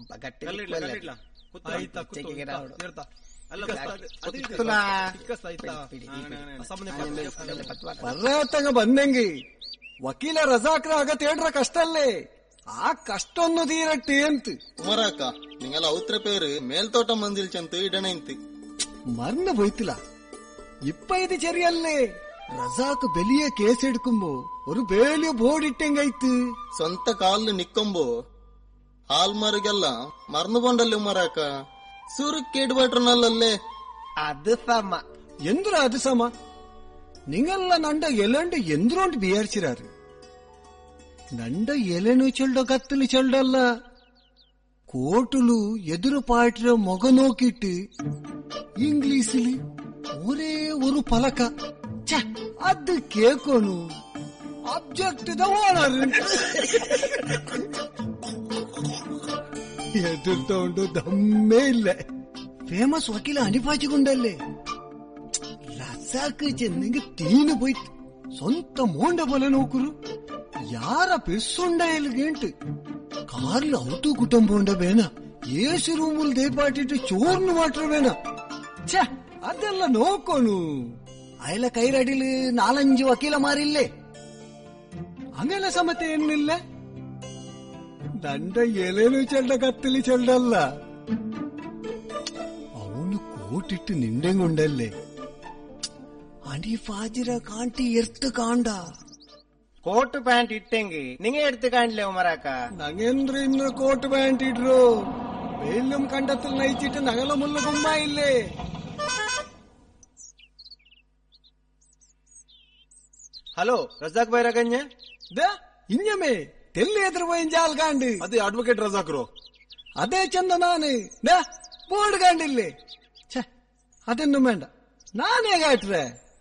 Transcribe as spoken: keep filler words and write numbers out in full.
ಬರ್ರಾತಂಗ ಬಂದಂಗಿ ವಕೀಲ ರಜಾಕ್ರ ಆಗತ್ತೇಡ್ರ ಕಷ್ಟಲ್ಲೇ ಆ ಕಷ್ಟೊಂದು ತೀರಟ್ಟಿ ಅಂತ ಉಮರಾಕ ನಿಂಗೆಲ್ಲ ಔತ್ರ ಪೇರು ಮೇಲ್ತೋಟ ಮಂದಿಲ್ಚಂತ ಇಡಣಂತ ಮರ್ನ പോയിട്ടില്ല ഇപ്പൊ ഇത് ശരിയല്ലേ റസാക്ക് വലിയ കേസ് എടുക്കുമ്പോ ഒരു വലിയ ബോർഡ് ഇട്ടെങ്കാಯ್ತು ಸ್ವಂತ ಕಾಲು ನಿಕ್ಕೊಂಬೋ ಆಲ್ಮಾರಿಗೆಲ್ಲ ಮರ್ನುಕೊಂಡಲ್ಲಿ ಉಮರಾಕ ಸುರುಕ್ಕೇಡ್ಬಟ್ರನಲ್ಲೇ അത് സമ എന്തുരാ അത് സമ നിങ്ങള നണ്ട എലണ്ട് എന്തുകൊണ്ട് വിചാരിച്ചിരാറ് നണ്ട എലನು చెల్డో కత్తులు చెల్డಲ್ಲ కోర్టులు ఎదురు పార్టీలో మొగ నోకిట్టు ఇంగ్లీషిല് ఒరే ஒரு పలక ಅದು ಕೇಕೋನು ಅಬ್ಜೆಕ್ಟ್ ದ ಓನರ್ ಎದುರ್ತೊಂಡು ದಮ್ಮೇ ಇಲ್ಲ ಫೇಮಸ್ ವಕೀಲ ಅನಿಪಾಚಿಕೊಂಡಲ್ಲೇ ರಸಾಕ್ ಚೆಂದಂಗೆ ತೀನು പോಯ್ತು ಸ್ವಂತ ಮೋಂಡ ಬಲ ನೋಕರು ಯಾರ ಪೆಸ್ಸುಂಡ ಎಲ್ಗೇಂಟು ಕಾರ್ಲು ಔತು ಕುಟುಂಬ ಉಂಡ ಬೇನ ಏಸು ರೂಮುಲ್ ದೇಪಾಟಿಟ್ಟು ಚೋರ್ನು ಮಾಟ್ರ ಬೇನ ಛ ಅದೆಲ್ಲ ನೋಕೋನು ಅಯಲ ಕೈರಡಿಲು ನಾಲಂಜು ವಕೀಲ ಮಾರಿಲ್ಲೇ ಹಂಗೆಲ್ಲ ಸಮತೆ ಏನಿಲ್ಲ ದಂಡ ಎಲೆನು ಚೆಲ್ಡ ಕತ್ತಲಿ ಚೆಲ್ಡಲ್ಲ ಅವನು ಕೋಟಿಟ್ಟು ನಿಂಡೆಂಗುಂಡಲ್ಲೇ ಅಡಿ ಫಾಜಿರ ಕಾಂಟಿ ಎರ್ತು ಕಾಂಡ ಕೋಟ್ ಪ್ಯಾಂಟ್ ಇಟ್ಟೆಂಗಿ ನಿಂಗೆ ಎಡ್ತು ಕಾಣ್ಲೆ ಉಮರಾಕ ನಂಗೇಂದ್ರ ಇನ್ನು ಕೋಟ್ ಪ್ಯಾಂಟ್ ಇಡ್ರು ಬೆಲ್ಲುಂ ಕಂಡത്തിൽ നയിച്ചിട്ട് നഗല മുല്ല കുമ്മ ഇല്ലേ ഹലോ റസാഖ് ബൈ രകഞ്ഞ ഇഞ്ഞമേ തെല്ലി എതിർ പോയിഞ്ചാൽ കാണ്ട് അതെ അഡ്വക്കേറ്റ് റസാഖറോ അതേ ചന്ത നാന് ബോർഡ് കാണ്ടില്ലേ അതൊന്നും വേണ്ട നാനേ കാട്ടുറേ